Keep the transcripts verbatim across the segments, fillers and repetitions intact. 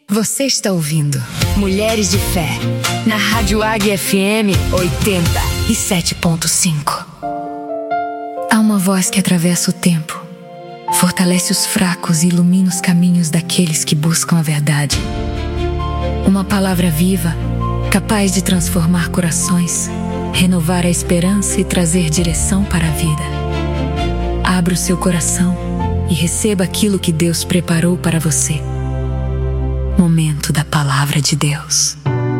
Você está ouvindo Mulheres de Fé, na Rádio Águia F M oitenta e sete ponto cinco. Há uma voz que atravessa o tempo, fortalece os fracos e ilumina os caminhos daqueles que buscam a verdade. Uma palavra viva, capaz de transformar corações, renovar a esperança e trazer direção para a vida. Abra o seu coração e receba aquilo que Deus preparou para você. Momento da Palavra de Deus.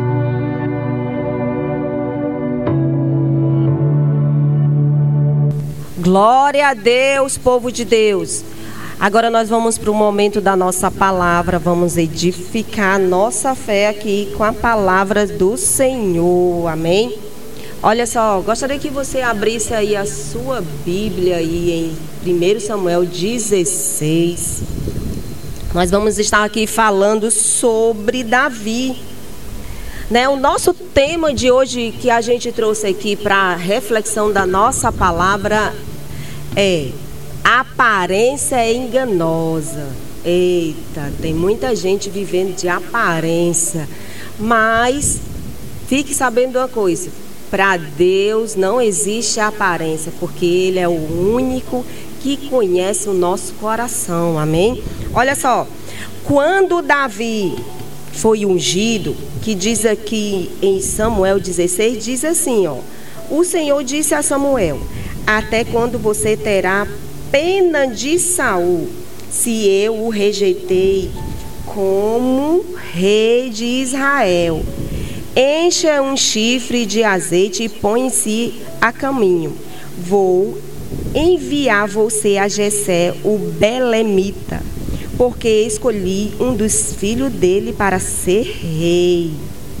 Glória a Deus, povo de Deus. Agora nós vamos para o momento da nossa palavra. Vamos edificar a nossa fé aqui com a palavra do Senhor. Amém? Olha só, gostaria que você abrisse aí a sua Bíblia aí em primeiro Samuel dezesseis. Nós vamos estar aqui falando sobre Davi, né? O nosso tema de hoje que a gente trouxe aqui para a reflexão da nossa palavra é: aparência é enganosa. Eita, tem muita gente vivendo de aparência, mas fique sabendo uma coisa: para Deus não existe aparência, porque Ele é o único que conhece o nosso coração, amém? Olha só, quando Davi foi ungido, que diz aqui em Samuel dezesseis, diz assim, ó: o Senhor disse a Samuel: até quando você terá pena de Saul, se eu o rejeitei como rei de Israel? Encha um chifre de azeite e põe-se a caminho. Vou enviar você a Jessé, o belemita, porque escolhi um dos filhos dele para ser rei.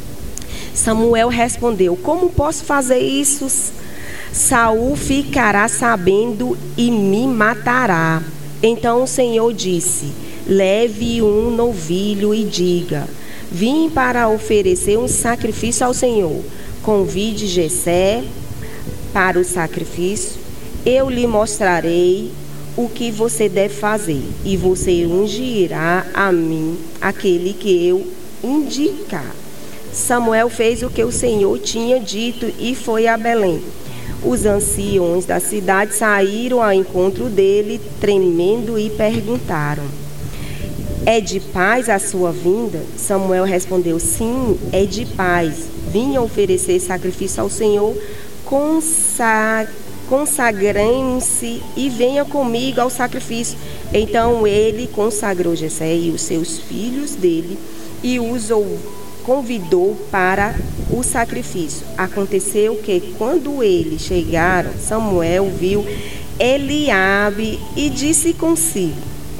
Samuel respondeu: como posso fazer isso? Saul ficará sabendo e me matará. Então o Senhor disse: leve um novilho e diga: vim para oferecer um sacrifício ao Senhor. Convide Jessé para o sacrifício. Eu lhe mostrarei o que você deve fazer, e você ungirá a mim aquele que eu indicar. Samuel fez o que o Senhor tinha dito e foi a Belém. Os anciões da cidade saíram ao encontro dele, tremendo, e perguntaram: é de paz a sua vinda? Samuel respondeu: sim, é de paz. Vim oferecer sacrifício ao Senhor. Consagrem Consagrem-se e venha comigo ao sacrifício. Então ele consagrou Jessé e os seus filhos dele e os convidou para o sacrifício. Aconteceu que, quando eles chegaram, Samuel viu Eliabe e disse consigo: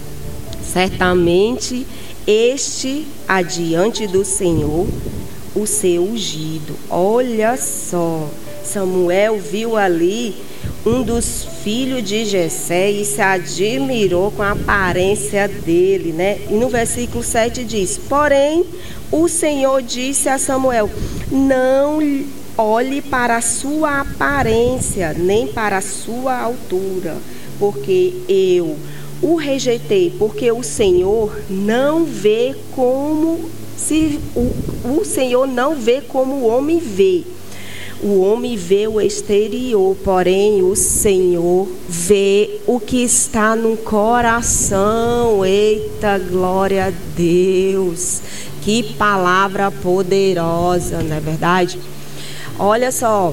certamente este adiante do Senhor o seu ungido. Olha só, Samuel viu ali um dos filhos de Jessé e se admirou com a aparência dele, né? E no versículo sete diz: porém, o Senhor disse a Samuel: não olhe para a sua aparência, nem para a sua altura, porque eu o rejeitei, porque o Senhor não vê como se o, o Senhor não vê como o homem vê. O homem vê o exterior, porém o Senhor vê o que está no coração. Eita, glória a Deus! Que palavra poderosa, não é verdade? Olha só,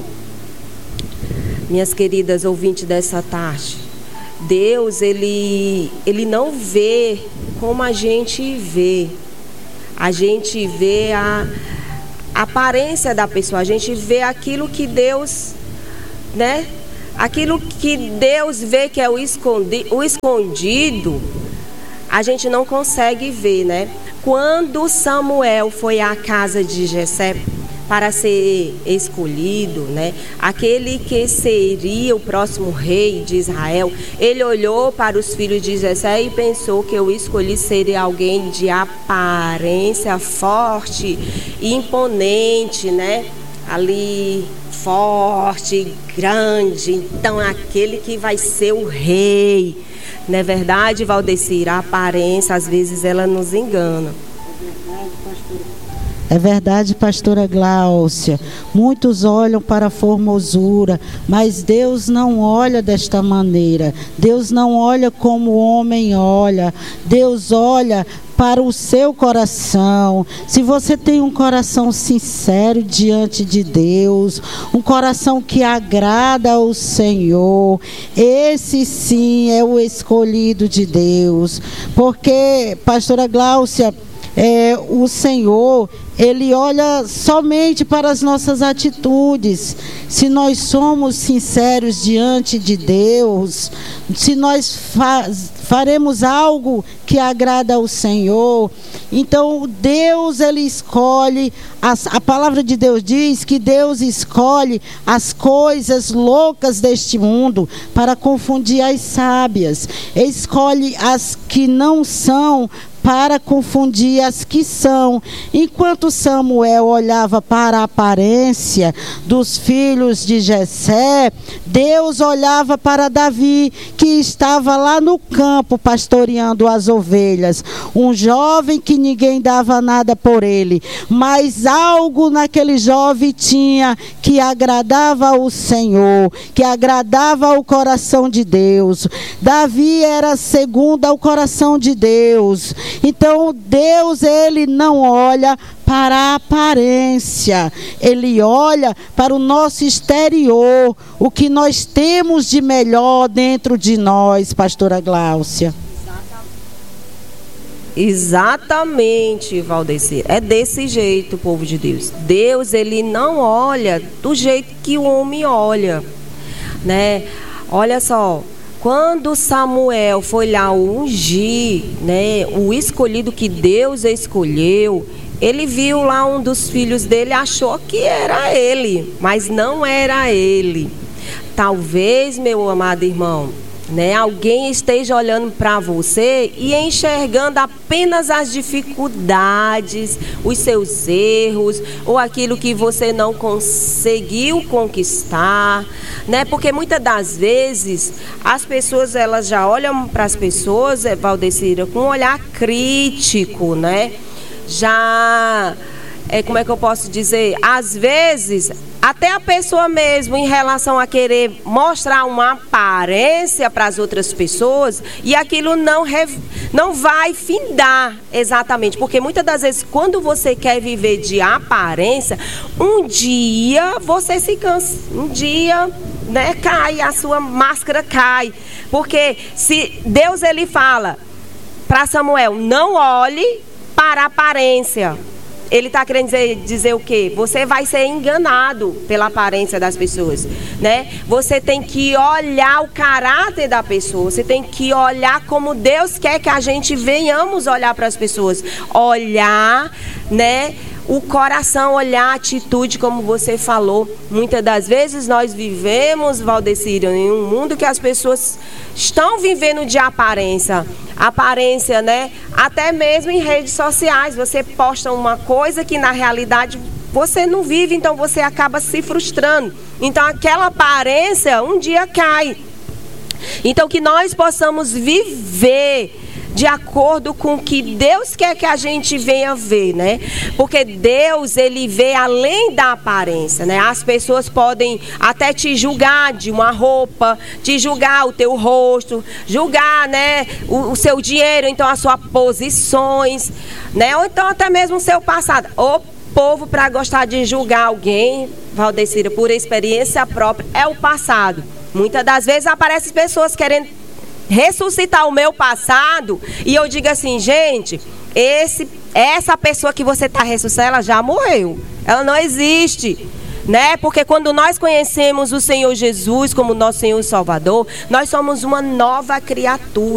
minhas queridas ouvintes dessa tarde, Deus, ele, ele não vê como a gente vê. A gente vê a A aparência da pessoa, a gente vê aquilo que Deus, né? Aquilo que Deus vê que é o escondido, o escondido, a gente não consegue ver, né? Quando Samuel foi à casa de Jessé para ser escolhido, né? Aquele que seria o próximo rei de Israel, ele olhou para os filhos de Jessé e pensou que o escolhido seria alguém de aparência forte e imponente, né? Ali forte, grande, então aquele que vai ser o rei. Não é verdade, Valdecir? A aparência às vezes ela nos engana. É verdade, pastora Gláucia. Muitos olham para a formosura, mas Deus não olha desta maneira. Deus não olha como o homem olha. Deus olha para o seu coração. Se você tem um coração sincero diante de Deus, um coração que agrada ao Senhor, esse sim é o escolhido de Deus. Porque, pastora Gláucia, É, o Senhor, Ele olha somente para as nossas atitudes. Se nós somos sinceros diante de Deus, se nós fa- faremos algo que agrada ao Senhor, então Deus, Ele escolhe, as, a palavra de Deus diz que Deus escolhe as coisas loucas deste mundo para confundir as sábias. Ele escolhe as que não são para confundir as que são. Enquanto Samuel olhava para a aparência dos filhos de Jessé, Deus olhava para Davi, que estava lá no campo pastoreando as ovelhas. Um jovem que ninguém dava nada por ele, mas algo naquele jovem tinha que agradava ao Senhor, que agradava ao coração de Deus. Davi era segundo ao coração de Deus. Então Deus, Ele não olha para a aparência, Ele olha para o nosso exterior, o que nós temos de melhor dentro de nós, pastora Gláucia. Exatamente, Valdecir. É desse jeito, povo de Deus. Deus, Ele não olha do jeito que o homem olha, né? Olha só. Quando Samuel foi lá ungir, né, o escolhido que Deus escolheu, ele viu lá um dos filhos dele, achou que era ele, mas não era ele. Talvez, meu amado irmão, né, alguém esteja olhando para você e enxergando apenas as dificuldades, os seus erros, ou aquilo que você não conseguiu conquistar, né? Porque muitas das vezes as pessoas, elas já olham para as pessoas, Valdecira, com um olhar crítico, né? Já, é, como é que eu posso dizer? Às vezes até a pessoa mesmo, em relação a querer mostrar uma aparência para as outras pessoas, e aquilo não, rev... não vai findar exatamente, porque muitas das vezes quando você quer viver de aparência, um dia você se cansa, um dia, né, cai, a sua máscara cai, porque se Deus, ele fala para Samuel, não olhe para a aparência. Ele está querendo dizer, dizer o quê? Você vai ser enganado pela aparência das pessoas, né? Você tem que olhar o caráter da pessoa. Você tem que olhar como Deus quer que a gente venhamos olhar para as pessoas. Olhar, né? O coração, olhar a atitude, como você falou. Muitas das vezes nós vivemos, Valdecírio, em um mundo que as pessoas estão vivendo de aparência. Aparência, né? Até mesmo em redes sociais. Você posta uma coisa que na realidade você não vive, então você acaba se frustrando. Então aquela aparência um dia cai. Então que nós possamos viver de acordo com o que Deus quer que a gente venha ver, né? Porque Deus, ele vê além da aparência, né? As pessoas podem até te julgar de uma roupa, te julgar o teu rosto, julgar, né, o, o seu dinheiro, então as suas posições, né? Ou então até mesmo o seu passado. O povo, para gostar de julgar alguém, Valdecira, por experiência própria, é o passado. Muitas das vezes aparecem pessoas querendo ressuscitar o meu passado, e eu digo assim, gente, esse, essa pessoa que você está ressuscitando, ela já morreu, ela não existe, né? Porque quando nós conhecemos o Senhor Jesus como nosso Senhor e Salvador, nós somos uma nova criatura.